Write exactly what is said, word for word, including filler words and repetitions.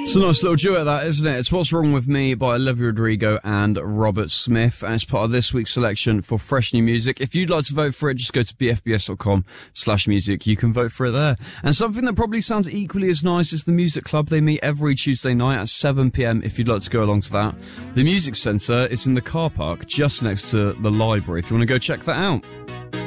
It's a nice little duet, that, isn't it? It's What's Wrong With Me by Olivia Rodrigo and Robert Smith, and it's part of this week's selection for fresh new music. If you'd like to vote for it, just go to bfbs.com slash music. You can vote for it there. And something that probably sounds equally as nice is the Music Club. They meet every Tuesday night at seven p.m. if you'd like to go along to that. The Music Centre is in the car park just next to the library if you want to go check that out.